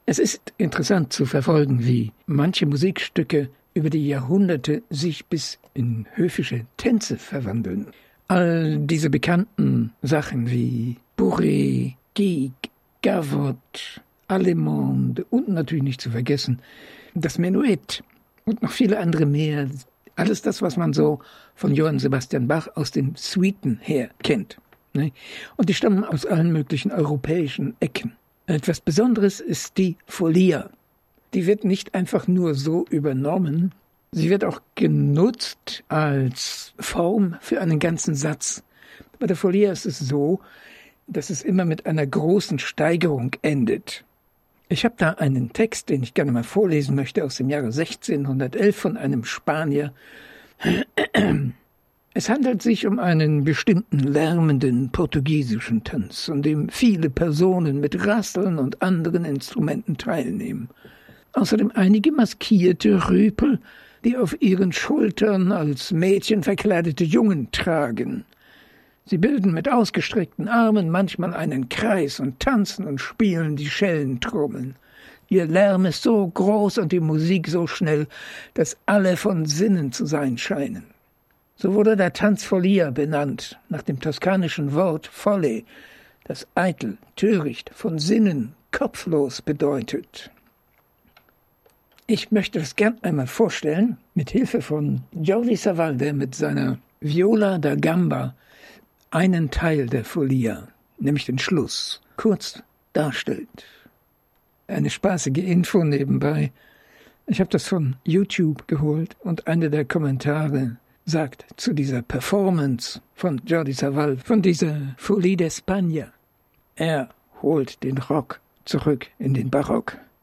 Es ist interessant zu verfolgen, wie manche Musikstücke über die Jahrhunderte sich bis in höfische Tänze verwandeln. All diese bekannten Sachen wie Bourrée, Gigue, Gavotte, Allemande und natürlich nicht zu vergessen das Menuett und noch viele andere mehr. Alles das, was man so von Johann Sebastian Bach aus den Suiten her kennt. Und die stammen aus allen möglichen europäischen Ecken. Etwas Besonderes ist die Folia. Die wird nicht einfach nur so übernommen, sie wird auch genutzt als Form für einen ganzen Satz. Bei der Folia ist es so, dass es immer mit einer großen Steigerung endet. Ich habe da einen Text, den ich gerne mal vorlesen möchte, aus dem Jahre 1611 von einem Spanier. Es handelt sich um einen bestimmten lärmenden portugiesischen Tanz, an dem viele Personen mit Rasseln und anderen Instrumenten teilnehmen. Außerdem einige maskierte Rüpel, die auf ihren Schultern als Mädchen verkleidete Jungen tragen. Sie bilden mit ausgestreckten Armen manchmal einen Kreis und tanzen und spielen die Schellentrommeln. Ihr Lärm ist so groß und die Musik so schnell, dass alle von Sinnen zu sein scheinen. So wurde der Tanz Folia benannt, nach dem toskanischen Wort folle, das eitel, töricht, von Sinnen, kopflos bedeutet. Ich möchte das gern einmal vorstellen, mit Hilfe von Jordi Savall, der mit seiner Viola da Gamba einen Teil der Folia, nämlich den Schluss, kurz darstellt. Eine spaßige Info nebenbei. Ich habe das von YouTube geholt und einer der Kommentare sagt zu dieser Performance von Jordi Savall, von dieser Folie d'Espagne, er holt den Rock zurück in den Barock.